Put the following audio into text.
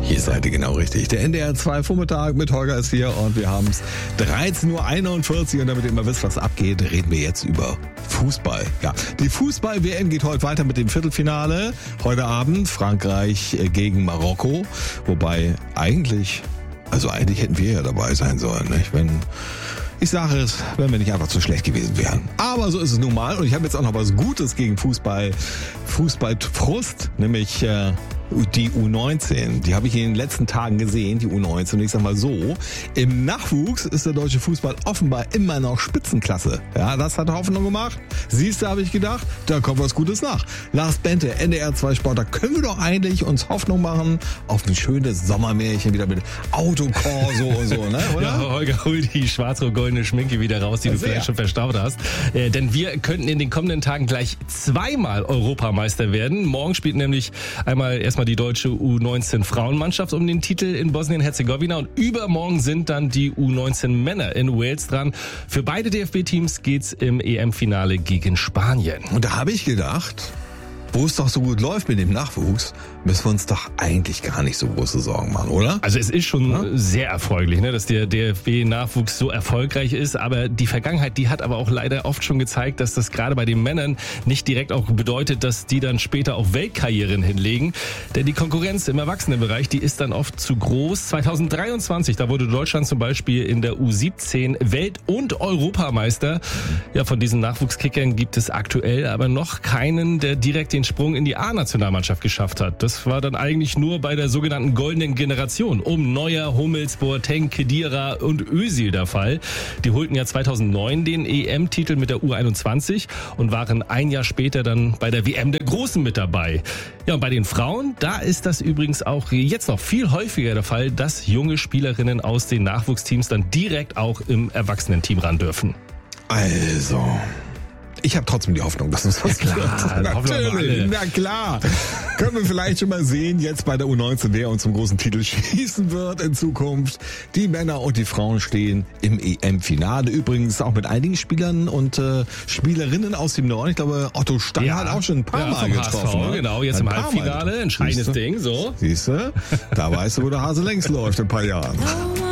Hier seid ihr genau richtig. Der NDR 2 Vormittag mit Holger ist hier und wir haben es 13.41 Uhr und damit ihr immer wisst, was abgeht, reden wir jetzt über Fußball. Ja, die Fußball-WM geht heute weiter mit dem Viertelfinale. Heute Abend Frankreich gegen Marokko. Wobei eigentlich hätten wir ja dabei sein sollen, nicht? Ich sage es, wenn wir nicht einfach zu schlecht gewesen wären. Aber so ist es nun mal. Und ich habe jetzt auch noch was Gutes gegen Fußballfrust, nämlich die U19. Die habe ich in den letzten Tagen gesehen, die U19. Und ich sag mal so, im Nachwuchs ist der deutsche Fußball offenbar immer noch Spitzenklasse. Ja, das hat Hoffnung gemacht. Siehst du, habe ich gedacht, da kommt was Gutes nach. Lars Bente, NDR 2 Sport, da können wir doch eigentlich uns Hoffnung machen auf ein schönes Sommermärchen wieder mit Autokorso und so, ne? Oder? Ja, Holger, hol die schwarz-goldene Schminke wieder raus, die du vielleicht schon verstaut hast. Denn wir könnten in den kommenden Tagen gleich zweimal Europameister werden. Morgen spielt nämlich erstmal die deutsche U19-Frauenmannschaft um den Titel in Bosnien-Herzegowina und übermorgen sind dann die U19-Männer in Wales dran. Für beide DFB-Teams geht's im EM-Finale gegen Spanien. Und da habe ich gedacht, wo es doch so gut läuft mit dem Nachwuchs, müssen wir uns doch eigentlich gar nicht so große Sorgen machen, oder? Also es ist schon sehr erfolgreich, ne, dass der DFB-Nachwuchs so erfolgreich ist, aber die Vergangenheit, die hat aber auch leider oft schon gezeigt, dass das gerade bei den Männern nicht direkt auch bedeutet, dass die dann später auch Weltkarrieren hinlegen, denn die Konkurrenz im Erwachsenenbereich, die ist dann oft zu groß. 2023, da wurde Deutschland zum Beispiel in der U17 Welt- und Europameister. Ja, von diesen Nachwuchskickern gibt es aktuell aber noch keinen, der direkt den Sprung in die A-Nationalmannschaft geschafft hat. Das war dann eigentlich nur bei der sogenannten goldenen Generation um Neuer, Hummels, Boateng, Khedira und Özil der Fall. Die holten ja 2009 den EM-Titel mit der U21 und waren ein Jahr später dann bei der WM der Großen mit dabei. Ja, und bei den Frauen, da ist das übrigens auch jetzt noch viel häufiger der Fall, dass junge Spielerinnen aus den Nachwuchsteams dann direkt auch im Erwachsenenteam ran dürfen. Also, ich habe trotzdem die Hoffnung, dass es was wird. Natürlich, na klar. Können wir vielleicht schon mal sehen, jetzt bei der U19, wer uns zum großen Titel schießen wird in Zukunft. Die Männer und die Frauen stehen im EM-Finale. Übrigens auch mit einigen Spielern und Spielerinnen aus dem Norden. Ich glaube, Otto Stang hat auch schon ein paar Mal getroffen. HSV, genau, jetzt im Halbfinale. Entscheidendes Ding, so. Siehst du? Da weißt du, wo der Hase längst läuft in ein paar Jahren.